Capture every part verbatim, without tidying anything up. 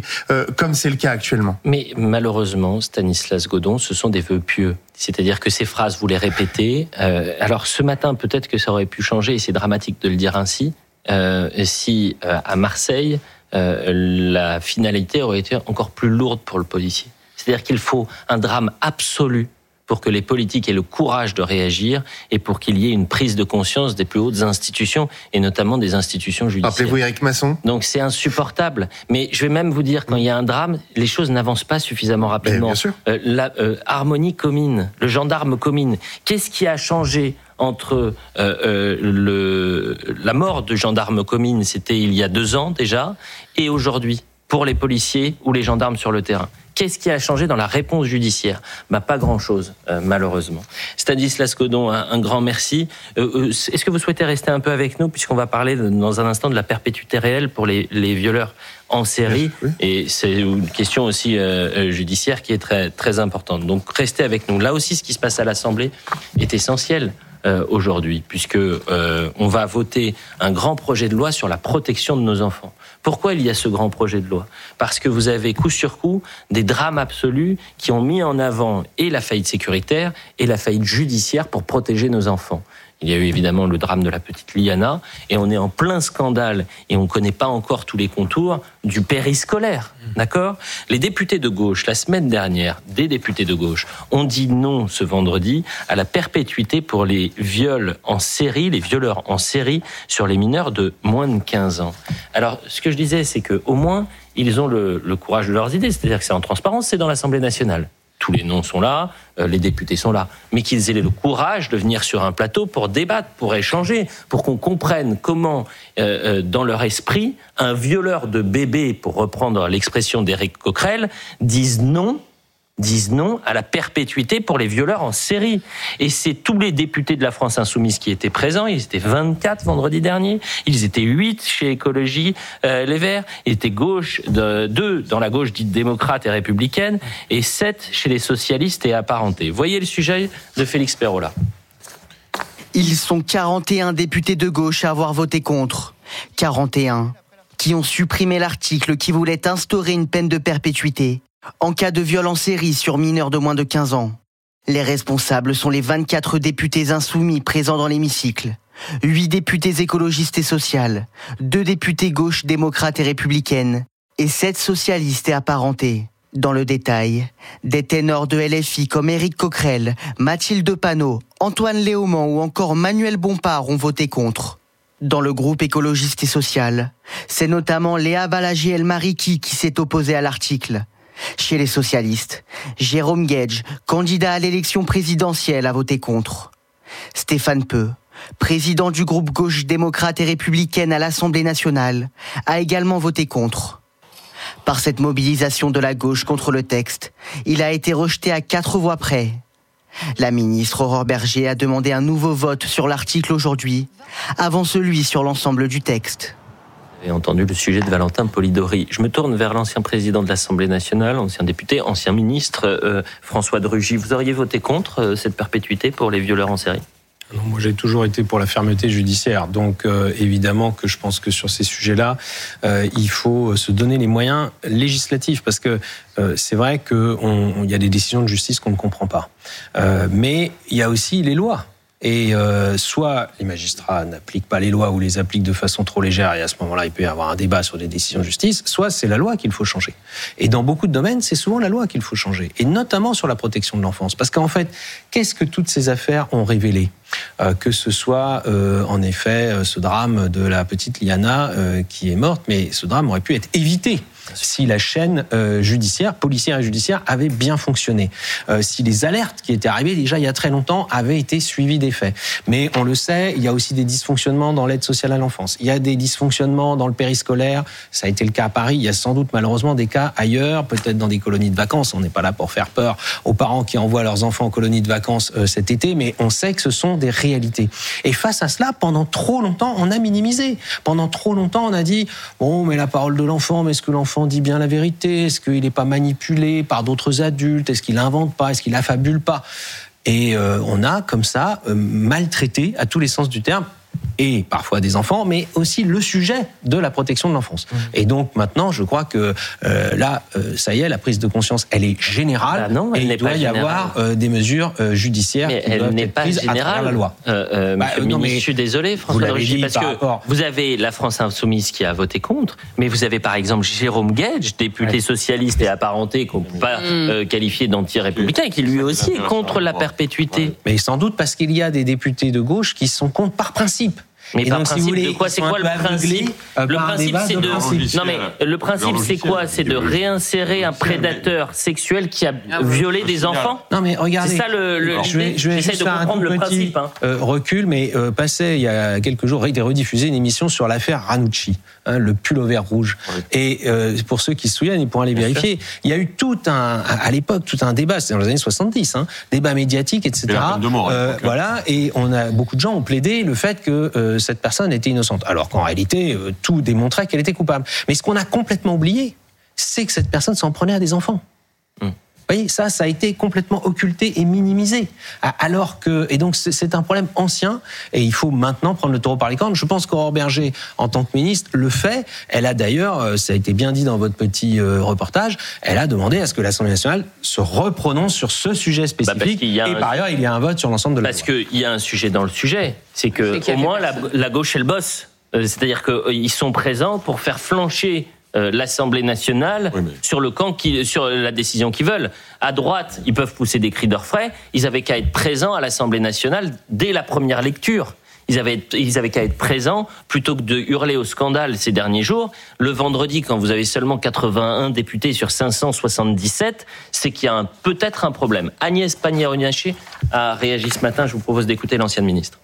euh, comme c'est le cas actuellement. Mais malheureusement, Stanislas Godon, ce sont des vœux pieux. C'est-à-dire que ces phrases, vous les répétez. Euh, alors ce matin, peut-être que ça aurait pu changer, et c'est dramatique de le dire ainsi, euh, si euh, à Marseille, euh, la finalité aurait été encore plus lourde pour le policier. C'est-à-dire qu'il faut un drame absolu pour que les politiques aient le courage de réagir et pour qu'il y ait une prise de conscience des plus hautes institutions, et notamment des institutions judiciaires. Rappelez-vous Éric Masson. Donc c'est insupportable. Mais je vais même vous dire, quand il y a un drame, les choses n'avancent pas suffisamment rapidement. Bien sûr. Euh, la, euh, Harmonie Comines, le gendarme Comines, qu'est-ce qui a changé entre euh, euh, le, la mort de gendarme Comines, c'était il y a deux ans déjà, et aujourd'hui, pour les policiers ou les gendarmes sur le terrain? Qu'est-ce qui a changé dans la réponse judiciaire ? Bah, pas grand-chose, euh, malheureusement. Stanislas Godon, un, un grand merci. Euh, euh, est-ce que vous souhaitez rester un peu avec nous, puisqu'on va parler de, dans un instant de la perpétuité réelle pour les, les violeurs en série, oui. Et c'est une question aussi euh, judiciaire qui est très, très importante. Donc restez avec nous. Là aussi, ce qui se passe à l'Assemblée est essentiel. Euh, aujourd'hui, puisque euh, on va voter un grand projet de loi sur la protection de nos enfants. Pourquoi il y a ce grand projet de loi ? Parce que vous avez coup sur coup des drames absolus qui ont mis en avant et la faillite sécuritaire et la faillite judiciaire pour protéger nos enfants. Il y a eu évidemment le drame de la petite Liana, et on est en plein scandale, et on ne connaît pas encore tous les contours du périscolaire, d'accord ? Les députés de gauche, la semaine dernière, des députés de gauche, ont dit non ce vendredi à la perpétuité pour les viols en série, les violeurs en série sur les mineurs de moins de quinze ans. Alors, ce que je disais, c'est qu'au moins, ils ont le, le courage de leurs idées, c'est-à-dire que c'est en transparence, c'est dans l'Assemblée nationale. Tous les noms sont là, euh, les députés sont là, mais qu'ils aient le courage de venir sur un plateau pour débattre, pour échanger, pour qu'on comprenne comment, euh, euh, dans leur esprit, un violeur de bébé, pour reprendre l'expression d'Éric Coquerel, disent non, disent non à la perpétuité pour les violeurs en série. Et c'est tous les députés de la France Insoumise qui étaient présents. Ils étaient vingt-quatre vendredi dernier. Ils étaient huit chez Écologie euh, Les Verts. Ils étaient gauche de, deux dans la gauche dite démocrate et républicaine, et sept chez les socialistes et apparentés. Voyez le sujet de Félix Perrola. Ils sont quarante et un députés de gauche à avoir voté contre. quarante et un qui ont supprimé l'article qui voulait instaurer une peine de perpétuité en cas de viol en série sur mineurs de moins de quinze ans. Les responsables sont les vingt-quatre députés insoumis présents dans l'hémicycle, huit députés écologistes et sociales, deux députés gauche démocrates et républicaines, et sept socialistes et apparentés. Dans le détail, des ténors de L F I comme Éric Coquerel, Mathilde Panot, Antoine Léaumont ou encore Manuel Bompard ont voté contre. Dans le groupe écologiste et social, c'est notamment Léa Balagiel-Mariki qui s'est opposée à l'article. Chez les socialistes, Jérôme Guedj, candidat à l'élection présidentielle, a voté contre. Stéphane Peu, président du groupe gauche démocrate et républicaine à l'Assemblée nationale, a également voté contre. Par cette mobilisation de la gauche contre le texte, il a été rejeté à quatre voix près. La ministre Aurore Bergé a demandé un nouveau vote sur l'article aujourd'hui, avant celui sur l'ensemble du texte. J'ai entendu le sujet de Valentin Polidori. Je me tourne vers l'ancien président de l'Assemblée nationale, ancien député, ancien ministre, euh, François de Rugy. Vous auriez voté contre euh, cette perpétuité pour les violeurs en série ? Non, moi, j'ai toujours été pour la fermeté judiciaire. Donc, euh, évidemment que je pense que sur ces sujets-là, euh, il faut se donner les moyens législatifs. Parce que euh, c'est vrai qu'il y a des décisions de justice qu'on ne comprend pas. Euh, mais il y a aussi les lois. Et euh, soit les magistrats n'appliquent pas les lois ou les appliquent de façon trop légère, et à ce moment-là, il peut y avoir un débat sur des décisions de justice, soit c'est la loi qu'il faut changer. Et dans beaucoup de domaines, c'est souvent la loi qu'il faut changer, et notamment sur la protection de l'enfance. Parce qu'en fait, qu'est-ce que toutes ces affaires ont révélé ? Euh, que ce soit, euh, en effet, ce drame de la petite Liana euh, qui est morte, mais ce drame aurait pu être évité si la chaîne euh, judiciaire, policière et judiciaire avait bien fonctionné. Euh, si les alertes qui étaient arrivées déjà il y a très longtemps avaient été suivies des faits. Mais on le sait, il y a aussi des dysfonctionnements dans l'aide sociale à l'enfance. Il y a des dysfonctionnements dans le périscolaire. Ça a été le cas à Paris. Il y a sans doute malheureusement des cas ailleurs, peut-être dans des colonies de vacances. On n'est pas là pour faire peur aux parents qui envoient leurs enfants en colonies de vacances euh, cet été, mais on sait que ce sont des réalités. Et face à cela, pendant trop longtemps, on a minimisé. Pendant trop longtemps, on a dit « Bon, mais la parole de l'enfant, mais est-ce que l'enfant dit bien la vérité ? Est-ce qu'il n'est pas manipulé par d'autres adultes ? Est-ce qu'il n'invente pas ? Est-ce qu'il affabule pas ?» Et euh, on a, comme ça, euh, maltraité, à tous les sens du terme, et parfois des enfants, mais aussi le sujet de la protection de l'enfance. Mmh. Et donc maintenant, je crois que euh, là, euh, ça y est, la prise de conscience, elle est générale. Bah non, elle et n'est il doit pas y générale. avoir euh, des mesures euh, judiciaires mais qui elle doivent n'est être pas prises générale. à travers la loi. Euh, euh, bah, monsieur le non, ministre, mais je suis désolé, François de Rugy, parce que rapport. vous avez la France Insoumise qui a voté contre, mais vous avez par exemple Jérôme Guedj, député ouais. socialiste et apparenté, qu'on ne peut pas mmh. euh, qualifier d'anti-républicain, et qui lui aussi est contre la perpétuité. Ouais. Mais sans doute parce qu'il y a des députés de gauche qui sont contre par principe. Mais et par donc, principe si vous voulez, de quoi c'est quoi le principe Le principe c'est de principe. Non mais le principe c'est quoi C'est de réinsérer un prédateur sexuel qui a violé des enfants. Non mais regardez, c'est ça le. le je vais, je vais j'essaie de comprendre le principe. Hein. Euh, recul, mais euh, passait il y a quelques jours, il a été rediffusé une émission sur l'affaire Ranucci, hein, le pullover rouge. Oui. Et euh, pour ceux qui se souviennent, ils pourront aller vérifier. Sûr. Il y a eu tout un, à l'époque, tout un débat. C'était dans les années soixante-dix, hein, débat médiatique, et cetera. De mort, euh, voilà, et on a beaucoup de gens ont plaidé le fait que euh, cette personne était innocente, alors qu'en réalité, euh, tout démontrait qu'elle était coupable. Mais ce qu'on a complètement oublié, c'est que cette personne s'en prenait à des enfants. Mmh. Vous voyez, ça, ça a été complètement occulté et minimisé. Alors que, et donc, c'est un problème ancien, et il faut maintenant prendre le taureau par les cornes. Je pense qu'Aurore Bergé, en tant que ministre, le fait. Elle a d'ailleurs, ça a été bien dit dans votre petit reportage, elle a demandé à ce que l'Assemblée nationale se reprononce sur ce sujet spécifique. Bah et un... par ailleurs, il y a un vote sur l'ensemble de la Parce qu'il y a un sujet dans le sujet, c'est que au moins la, la gauche, elle bosse. C'est-à-dire qu'ils sont présents pour faire flancher Euh, l'Assemblée nationale oui, mais... sur le camp qui, sur la décision qu'ils veulent. À droite, ils peuvent pousser des cris d'orfraie. Ils avaient qu'à être présents à l'Assemblée nationale dès la première lecture. Ils avaient, ils avaient qu'à être présents plutôt que de hurler au scandale ces derniers jours. Le vendredi, quand vous avez seulement quatre-vingt-un députés sur cinq cent soixante-dix-sept, c'est qu'il y a un, peut-être un problème. Agnès Pannier-Runacher a réagi ce matin. Je vous propose d'écouter l'ancienne ministre.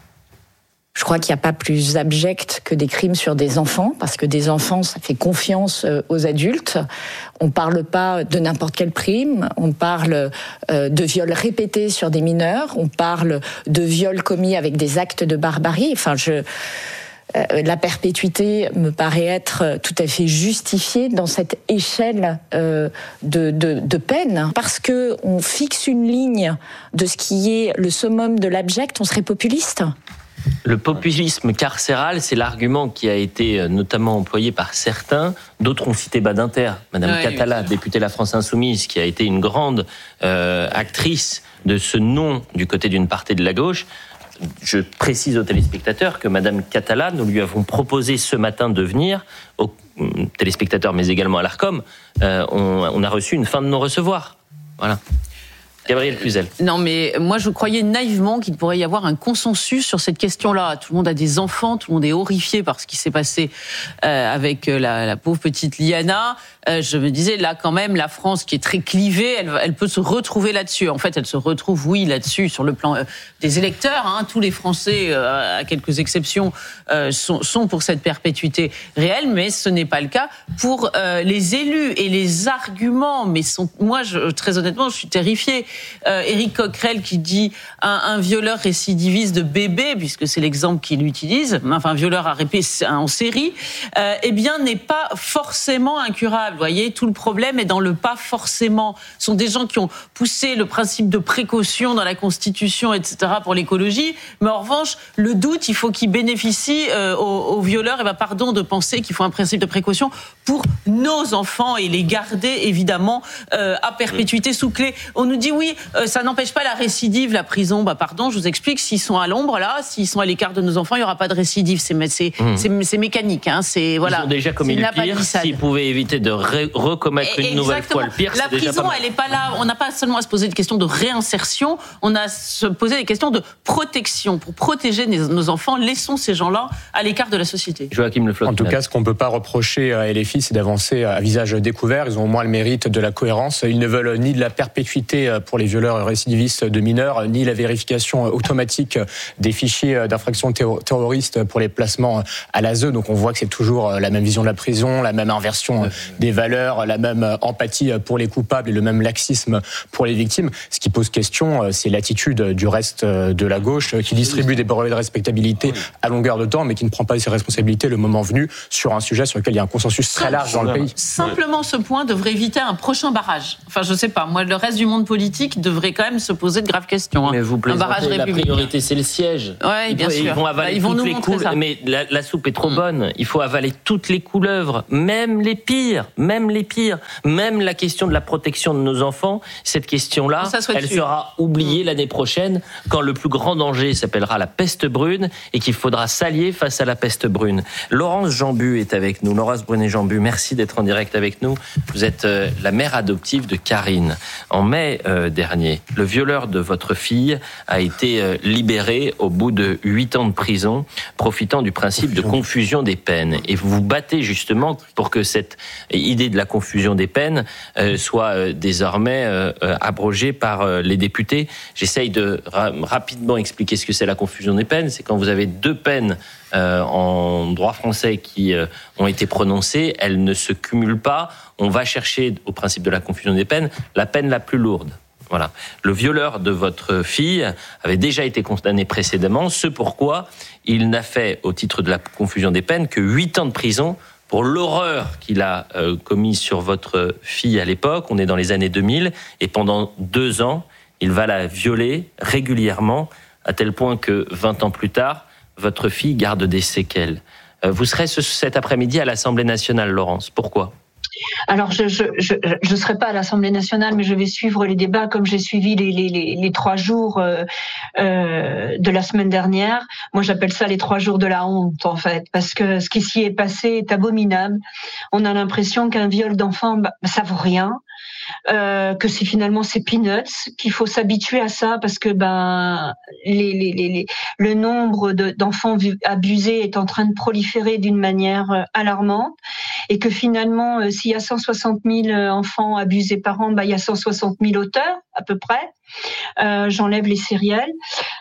Je crois qu'il n'y a pas plus abject que des crimes sur des enfants, parce que des enfants, ça fait confiance aux adultes. On ne parle pas de n'importe quel crime, on parle de viols répétés sur des mineurs, on parle de viols commis avec des actes de barbarie. Enfin, je... La perpétuité me paraît être tout à fait justifiée dans cette échelle de, de, de peine. Parce qu'on fixe une ligne de ce qui est le summum de l'abject, on serait populiste. Le populisme carcéral, c'est l'argument qui a été notamment employé par certains. D'autres ont cité Badinter, Madame ouais, Catala, oui, députée de la France Insoumise, qui a été une grande euh, actrice de ce nom du côté d'une partie de la gauche. Je précise aux téléspectateurs que Madame Catala, nous lui avons proposé ce matin de venir, aux téléspectateurs mais également à l'Arcom, euh, on, on a reçu une fin de non-recevoir. Voilà. Gabrielle Cluzel. Non, mais moi, je croyais naïvement qu'il pourrait y avoir un consensus sur cette question-là. Tout le monde a des enfants, tout le monde est horrifié par ce qui s'est passé euh, avec la, la pauvre petite Liana. Euh, je me disais, là, quand même, la France, qui est très clivée, elle, elle peut se retrouver là-dessus. En fait, elle se retrouve, oui, là-dessus, sur le plan euh, des électeurs. Hein. Tous les Français, euh, à quelques exceptions, euh, sont, sont pour cette perpétuité réelle, mais ce n'est pas le cas pour euh, les élus. Et les arguments, mais sont, moi, je, très honnêtement, je suis terrifiée. Euh, Éric Coquerel qui dit un, un violeur récidiviste de bébé, puisque c'est l'exemple qu'il utilise, enfin un violeur à répé en série, euh, eh bien n'est pas forcément incurable. Vous voyez, tout le problème est dans le pas forcément. Ce sont des gens qui ont poussé le principe de précaution dans la Constitution, et cetera pour l'écologie, mais en revanche, le doute, il faut qu'il bénéficie euh, aux, aux violeurs. Et ben pardon de penser qu'il faut un principe de précaution pour nos enfants et les garder évidemment euh, à perpétuité sous clé. On nous dit oui, euh, ça n'empêche pas la récidive, la prison. Bah pardon, je vous explique, s'ils sont à l'ombre là, s'ils sont à l'écart de nos enfants, il n'y aura pas de récidive. C'est, c'est, mmh. c'est, c'est mécanique. Hein, c'est, voilà. Ils ont déjà commis le pire. S'ils pouvaient éviter de ré- recommettre une Exactement. nouvelle fois le pire, la c'est déjà prison, pas mal. Elle n'est pas là. On n'a pas seulement à se poser des questions de réinsertion, on a à se poser des questions de protection. Pour protéger nos enfants, laissons ces gens-là à l'écart de la société. Joachim Le Floch. En tout cas, ce qu'on ne peut pas reprocher à L F I, c'est d'avancer à visage découvert. Ils ont au moins le mérite de la cohérence. Ils ne veulent ni de la perpétuité pour les violeurs récidivistes de mineurs, ni la vérification automatique des fichiers d'infractions terroristes pour les placements à l'A S E. Donc on voit que c'est toujours la même vision de la prison, la même inversion des valeurs, la même empathie pour les coupables et le même laxisme pour les victimes. Ce qui pose question, c'est l'attitude du reste de la gauche qui distribue des brevets de respectabilité à longueur de temps, mais qui ne prend pas ses responsabilités le moment venu sur un sujet sur lequel il y a un consensus très large dans le pays. Simplement, ce point devrait éviter un prochain barrage. Enfin, je sais pas. Moi, le reste du monde politique politique devrait quand même se poser de graves questions. Hein. Mais vous un barrage plaisantez, la républicain. priorité, c'est le siège. Ouais, ils, bien ils sûr. vont avaler Bah, ils vont toutes nous les montrer couleuvres. ça. Mais la, la soupe est trop Mm. bonne. Il faut avaler toutes les couleuvres, même les pires, même les pires, même la question de la protection de nos enfants. Cette question-là, Ça soit elle dessus. sera oubliée mm. l'année prochaine, quand le plus grand danger s'appellera la peste brune et qu'il faudra s'allier face à la peste brune. Laurence Jambu est avec nous. Laurence Brunet-Jambu, merci d'être en direct avec nous. Vous êtes euh, la mère adoptive de Karine. En mai euh, dernier, le violeur de votre fille a été euh, libéré au bout de huit ans de prison, profitant du principe de confusion des peines. Et vous vous battez justement pour que cette idée de la confusion des peines euh, soit euh, désormais euh, euh, abrogée par euh, les députés. J'essaye de ra- rapidement expliquer ce que c'est la confusion des peines. C'est quand vous avez deux peines euh, en droit français qui euh, ont été prononcées, elles ne se cumulent pas. On va chercher, au principe de la confusion des peines, la peine la plus lourde. Voilà. Le violeur de votre fille avait déjà été condamné précédemment, ce pourquoi il n'a fait, au titre de la confusion des peines, que huit ans de prison pour l'horreur qu'il a euh, commise sur votre fille à l'époque. On est dans les années deux mille, et pendant deux ans, il va la violer régulièrement, à tel point que vingt ans plus tard, votre fille garde des séquelles. Euh, vous serez ce, cet après-midi à l'Assemblée nationale, Laurence. Pourquoi ? Alors, je je je je serai pas à l'Assemblée nationale, mais je vais suivre les débats comme j'ai suivi les les les, les trois jours euh, euh, de la semaine dernière. Moi, j'appelle ça les trois jours de la honte, en fait, parce que ce qui s'y est passé est abominable. On a l'impression qu'un viol d'enfant, bah, ça vaut rien. Euh, que c'est finalement c'est peanuts, qu'il faut s'habituer à ça parce que ben les, les, les, les, le nombre de, d'enfants abusés est en train de proliférer d'une manière alarmante et que finalement euh, s'il y a cent soixante mille enfants abusés par an, ben, il y a cent soixante mille auteurs à peu près. Euh, j'enlève les sériels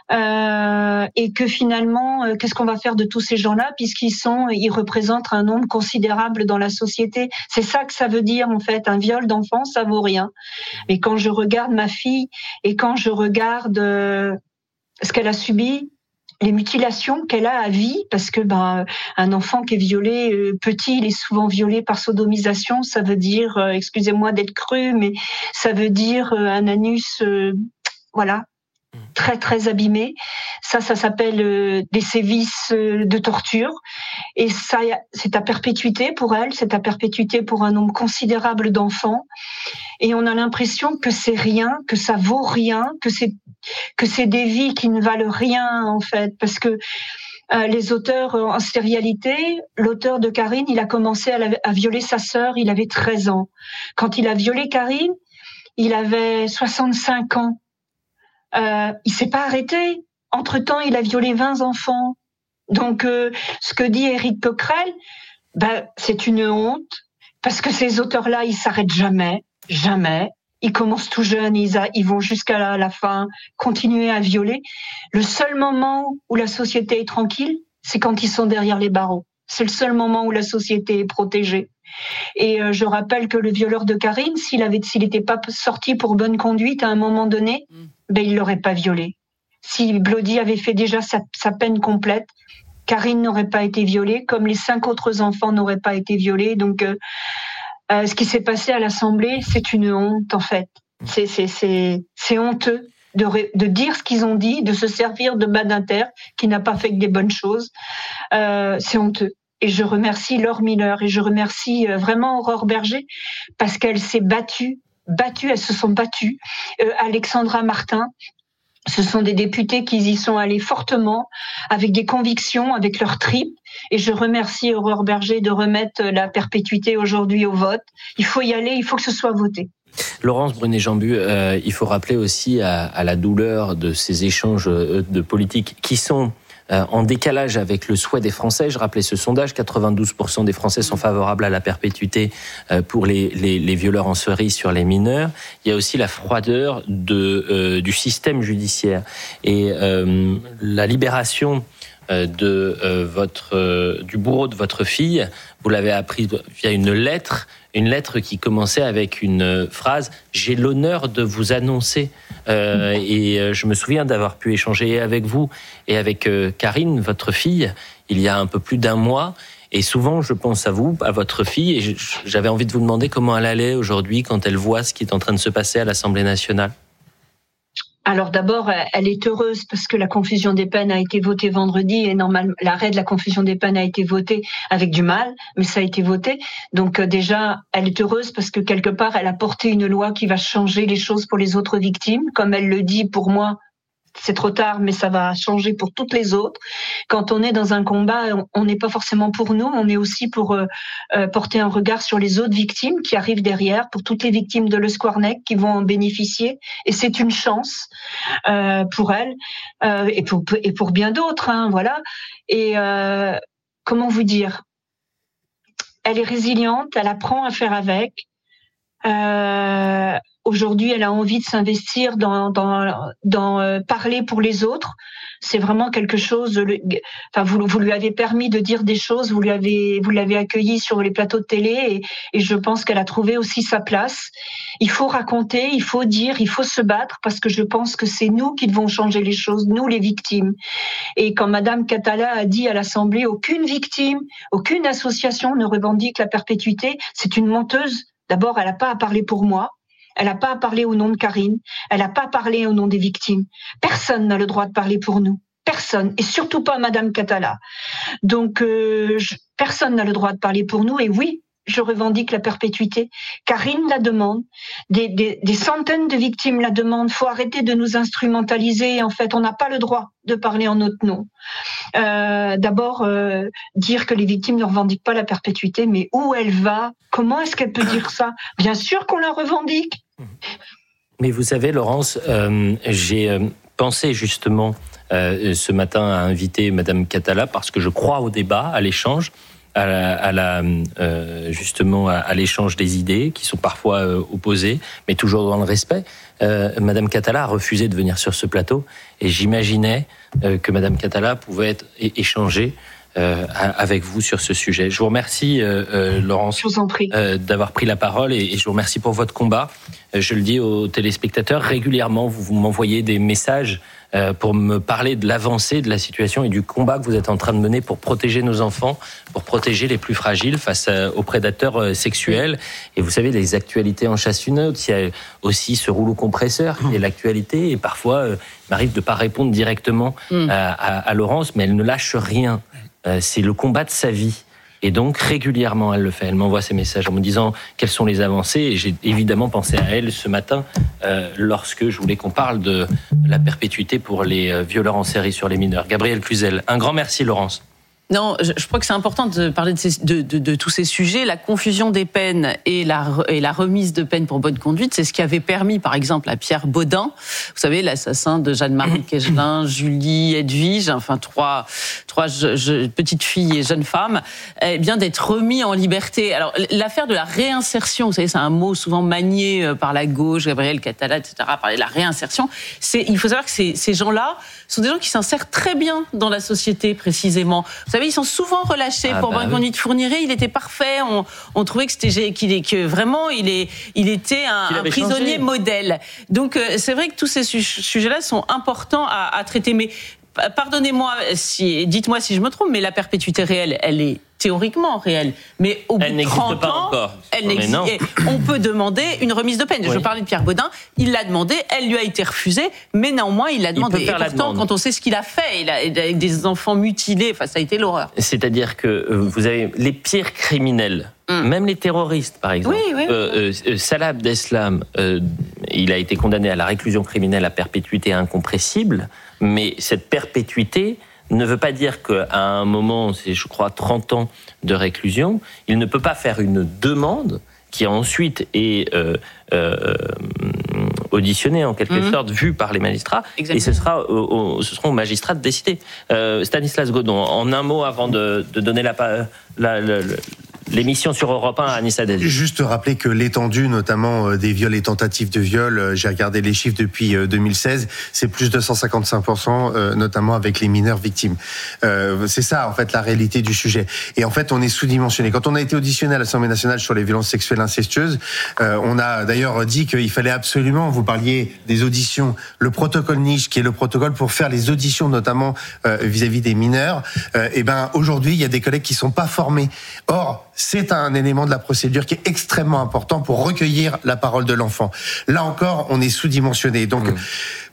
euh, et que finalement euh, qu'est-ce qu'on va faire de tous ces gens-là puisqu'ils sont ils représentent un nombre considérable dans la société. C'est ça que ça veut dire en fait, un viol d'enfant ça vaut rien. Mais quand je regarde ma fille et quand je regarde euh, ce qu'elle a subi, les mutilations qu'elle a à vie, parce que ben un enfant qui est violé euh, petit, il est souvent violé par sodomisation. Ça veut dire, euh, excusez-moi d'être cru, mais ça veut dire euh, un anus, euh, voilà, très très abîmé. Ça, ça s'appelle euh, des sévices euh, de torture, et ça, c'est à perpétuité pour elle, c'est à perpétuité pour un nombre considérable d'enfants. Et on a l'impression que c'est rien, que ça vaut rien, que c'est que c'est des vies qui ne valent rien en fait, parce que euh, les auteurs euh, en sérialité, l'auteur de Karine, il a commencé à, la, à violer sa sœur, il avait treize ans. Quand il a violé Karine, il avait soixante-cinq ans. Euh, il s'est pas arrêté. Entre-temps, il a violé vingt enfants. Donc, euh, ce que dit Éric Coquerel, ben, c'est une honte, parce que ces auteurs-là, ils s'arrêtent jamais. Jamais. Ils commencent tout jeunes, ils, a, ils vont jusqu'à la, la fin, continuer à violer. Le seul moment où la société est tranquille, c'est quand ils sont derrière les barreaux. C'est le seul moment où la société est protégée. Et euh, je rappelle que le violeur de Karine, s'il avait, s'il n'était pas sorti pour bonne conduite à un moment donné, mm. ben il l'aurait pas violé. Si Blody avait fait déjà sa, sa peine complète, Karine n'aurait pas été violée, comme les cinq autres enfants n'auraient pas été violés. Donc euh, Euh, ce qui s'est passé à l'Assemblée, c'est une honte en fait. C'est c'est c'est c'est honteux de ré, de dire ce qu'ils ont dit, de se servir de Badinter qui n'a pas fait que des bonnes choses. Euh, c'est honteux. Et je remercie Laure Miller et je remercie vraiment Aurore Berger parce qu'elle s'est battue, battue, elles se sont battues. Euh, Alexandra Martin. Ce sont des députés qui y sont allés fortement, avec des convictions, avec leurs tripes. Et je remercie Aurore Berger de remettre la perpétuité aujourd'hui au vote. Il faut y aller, il faut que ce soit voté. Laurence Brunet-Jambu, euh, il faut rappeler aussi à, à la douleur de ces échanges de politique qui sont euh, en décalage avec le souhait des Français. Je rappelais ce sondage, quatre-vingt-douze pour cent des Français sont favorables à la perpétuité euh, pour les, les, les violeurs en série sur les mineurs. Il y a aussi la froideur de, euh, du système judiciaire. Et euh, la libération euh, de, euh, votre, euh, du bourreau de votre fille, vous l'avez appris via une lettre, une lettre qui commençait avec une phrase « J'ai l'honneur de vous annoncer euh, ». Et je me souviens d'avoir pu échanger avec vous et avec euh, Karine, votre fille, il y a un peu plus d'un mois. Et souvent, je pense à vous, à votre fille, et j'avais envie de vous demander comment elle allait aujourd'hui quand elle voit ce qui est en train de se passer à l'Assemblée nationale. Alors d'abord, elle est heureuse parce que la confusion des peines a été votée vendredi et normalement l'arrêt de la confusion des peines a été voté avec du mal, mais ça a été voté. Donc euh, déjà, elle est heureuse parce que quelque part, elle a porté une loi qui va changer les choses pour les autres victimes. Comme elle le dit, pour moi, c'est trop tard, mais ça va changer pour toutes les autres. Quand on est dans un combat, on n'est pas forcément pour nous, on est aussi pour euh, euh, porter un regard sur les autres victimes qui arrivent derrière, pour toutes les victimes de Le Squarnec qui vont en bénéficier. Et c'est une chance euh, pour elles euh, et, pour, et pour bien d'autres. Hein, voilà. Et euh, comment vous dire ? Elle est résiliente, elle apprend à faire avec. Euh, Aujourd'hui, elle a envie de s'investir dans, dans, dans euh, parler pour les autres. C'est vraiment quelque chose. Le, enfin, vous, vous lui avez permis de dire des choses. Vous lui avez, vous l'avez accueillie sur les plateaux de télé, et, et je pense qu'elle a trouvé aussi sa place. Il faut raconter, il faut dire, il faut se battre parce que je pense que c'est nous qui devons changer les choses, nous les victimes. Et quand Madame Catala a dit à l'Assemblée, aucune victime, aucune association ne revendique la perpétuité, c'est une menteuse. D'abord, elle n'a pas à parler pour moi. Elle n'a pas à parler au nom de Karine. Elle n'a pas à parler au nom des victimes. Personne n'a le droit de parler pour nous. Personne. Et surtout pas Madame Catala. Donc, euh, je, personne n'a le droit de parler pour nous. Et oui, je revendique la perpétuité. Karine la demande. Des, des, des centaines de victimes la demandent. Il faut arrêter de nous instrumentaliser. En fait, on n'a pas le droit de parler en notre nom. Euh, d'abord, euh, dire que les victimes ne revendiquent pas la perpétuité. Mais où elle va ? Comment est-ce qu'elle peut dire ça ? Bien sûr qu'on la revendique. Mais vous savez, Laurence, euh, j'ai euh, pensé justement euh, ce matin à inviter Madame Catala parce que je crois au débat, à l'échange, à la, à la euh, justement à, à l'échange des idées qui sont parfois euh, opposées, mais toujours dans le respect. Euh, Madame Catala a refusé de venir sur ce plateau et j'imaginais euh, que Madame Catala pouvait être é- échanger Euh, avec vous sur ce sujet. Je vous remercie, euh, euh, Laurence, je vous en prie. Euh, d'avoir pris la parole et, et je vous remercie pour votre combat. Euh, je le dis aux téléspectateurs, régulièrement, vous, vous m'envoyez des messages euh, pour me parler de l'avancée de la situation et du combat que vous êtes en train de mener pour protéger nos enfants, pour protéger les plus fragiles face à, aux prédateurs euh, sexuels. Et vous savez, les actualités en chasse une autre. Il y a aussi ce rouleau compresseur qui est l'actualité et parfois, euh, il m'arrive de ne pas répondre directement mmh. à, à, à Laurence, mais elle ne lâche rien. Euh, c'est le combat de sa vie. Et donc, régulièrement, elle le fait. Elle m'envoie ces messages en me disant quelles sont les avancées. Et j'ai évidemment pensé à elle ce matin euh, lorsque je voulais qu'on parle de la perpétuité pour les euh, violeurs en série sur les mineurs. Gabrielle Cluzel, un grand merci, Laurence. Non, je, je crois que c'est important de parler de, ces, de, de, de tous ces sujets. La confusion des peines et la, et la remise de peine pour bonne conduite, c'est ce qui avait permis, par exemple, à Pierre Baudin, vous savez, l'assassin de Jeanne-Marie Kegelin, Julie, Edwige, enfin trois, trois je, je, petites filles et jeunes femmes, eh bien d'être remis en liberté. Alors, l'affaire de la réinsertion, vous savez, c'est un mot souvent manié par la gauche, Gabrielle Catala, et cetera, parler de la réinsertion. C'est, il faut savoir que ces, ces gens-là sont des gens qui s'insèrent très bien dans la société, précisément. Vous savez, ils sont souvent relâchés ah pour bah bonne conduite. Oui. Fourniret, il était parfait. On, on trouvait que c'était qu'il est que vraiment il est il était un, un prisonnier changé. Modèle. Donc euh, c'est vrai que tous ces su- sujets-là sont importants à, à traiter. Mais pardonnez-moi si, dites-moi si je me trompe, mais la perpétuité réelle, elle est théoriquement réelle, mais au bout de trente ans, encore. Elle n'existe. On peut demander une remise de peine. Oui. Je parlais de Pierre Baudin, il l'a demandé, elle lui a été refusée, mais néanmoins il l'a demandé. Il peut faire et pourtant, quand on sait ce qu'il a fait, il a avec des enfants mutilés, enfin ça a été l'horreur. C'est-à-dire que vous avez les pires criminels. Hum. Même les terroristes, par exemple. Oui, oui, oui. Euh, euh, Salah Abdeslam, euh, il a été condamné à la réclusion criminelle à perpétuité incompressible, mais cette perpétuité ne veut pas dire qu'à un moment, c'est je crois trente ans de réclusion, il ne peut pas faire une demande qui ensuite est euh, euh, auditionnée en quelque mmh. sorte, vue par les magistrats, exactement. Et ce sera au, au, ce seront aux magistrats de décider. Euh, Stanislas Godon, en un mot avant de, de donner la, la, la, la l'émission sur Europe un à Anissa Dadi. Juste rappeler que l'étendue, notamment des viols et tentatives de viol, j'ai regardé les chiffres depuis deux mille seize, c'est plus de cent cinquante-cinq pour cent, notamment avec les mineurs victimes. Euh, c'est ça, en fait, la réalité du sujet. Et en fait, on est sous-dimensionné. Quand on a été auditionné à l'Assemblée nationale sur les violences sexuelles incestueuses, euh, on a d'ailleurs dit qu'il fallait absolument, vous parliez des auditions, le protocole niche, qui est le protocole pour faire les auditions, notamment euh, vis-à-vis des mineurs. Euh, et ben, aujourd'hui, il y a des collègues qui sont pas formés. Or, c'est un élément de la procédure qui est extrêmement important pour recueillir la parole de l'enfant. Là encore, on est sous-dimensionné. Donc, mmh.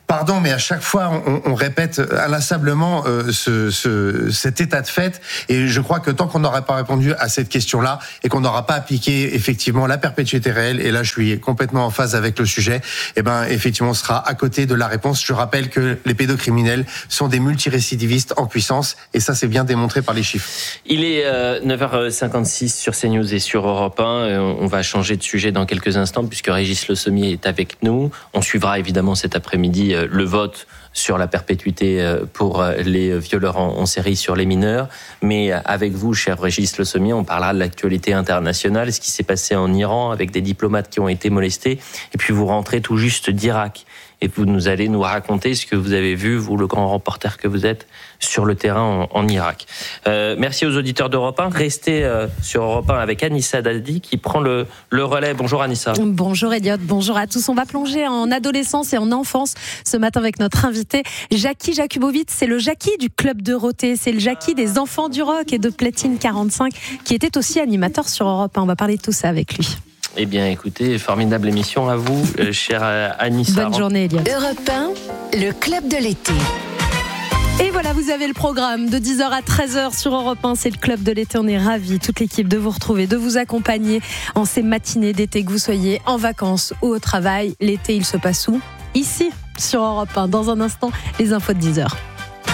Pardon, mais à chaque fois, on, on répète inlassablement euh, ce, ce, cet état de fait. Et je crois que tant qu'on n'aura pas répondu à cette question-là et qu'on n'aura pas appliqué effectivement la perpétuité réelle, et là je suis complètement en phase avec le sujet, eh ben effectivement on sera à côté de la réponse. Je rappelle que les pédocriminels sont des multirécidivistes en puissance, et ça c'est bien démontré par les chiffres. Il est euh, neuf heures cinquante-six sur CNews et sur Europe un. On va changer de sujet dans quelques instants puisque Régis Le Sommier est avec nous. On suivra évidemment cet après-midi le vote sur la perpétuité pour les violeurs en série sur les mineurs. Mais avec vous, cher Régis Le Sommier, on parlera de l'actualité internationale, ce qui s'est passé en Iran avec des diplomates qui ont été molestés. Et puis vous rentrez tout juste d'Irak. Et vous nous allez nous raconter ce que vous avez vu, vous, le grand reporter que vous êtes, sur le terrain en, en Irak. Euh, merci aux auditeurs d'Europe un. Restez euh, sur Europe un avec Anissa Dadi qui prend le, le relais. Bonjour Anissa. Bonjour Elliot, bonjour à tous. On va plonger en adolescence et en enfance ce matin avec notre invité Jackie Jakubowicz. C'est le Jackie du Club Dorothée, c'est le Jackie des enfants du rock et de Platine quarante-cinq qui était aussi animateur sur Europe un. On va parler de tout ça avec lui. Eh bien, écoutez, formidable émission à vous, euh, chère Anissa. Bonne journée, Elliot. Europe un, le club de l'été. Et voilà, vous avez le programme de dix heures à treize heures sur Europe un. C'est le club de l'été. On est ravis, toute l'équipe, de vous retrouver, de vous accompagner en ces matinées d'été, que vous soyez en vacances ou au travail. L'été, il se passe où ? Ici, sur Europe un. Dans un instant, les infos de dix heures.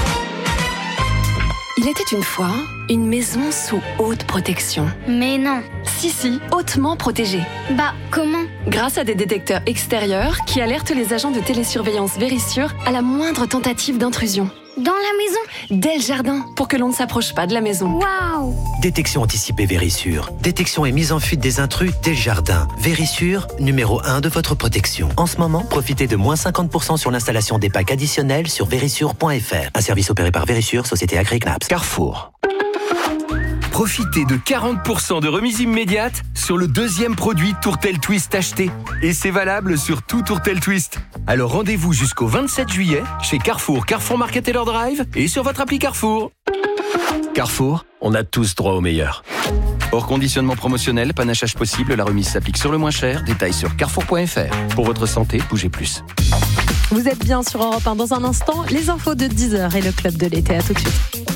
Il était une fois une maison sous haute protection. Mais non. Si, si, hautement protégée. Bah, comment ? Grâce à des détecteurs extérieurs qui alertent les agents de télésurveillance Vérissure à la moindre tentative d'intrusion. Dans la maison ? Dès le jardin, pour que l'on ne s'approche pas de la maison. Waouh ! Détection anticipée Vérissure. Détection et mise en fuite des intrus dès le jardin. Vérissure, numéro un de votre protection. En ce moment, profitez de moins cinquante pour cent sur l'installation des packs additionnels sur vérissure point f r. Un service opéré par Vérissure, société agréée C N A P S. Carrefour. Profitez de quarante pour cent de remise immédiate sur le deuxième produit Tourtel Twist acheté. Et c'est valable sur tout Tourtel Twist. Alors rendez-vous jusqu'au vingt-sept juillet chez Carrefour, Carrefour Market Taylor Drive et sur votre appli Carrefour. Carrefour, on a tous droit au meilleur. Hors conditionnement promotionnel, panachage possible, la remise s'applique sur le moins cher. Détails sur carrefour point f r. Pour votre santé, bougez plus. Vous êtes bien sur Europe un. Dans un instant, les infos de dix heures et le club de l'été. À tout de suite.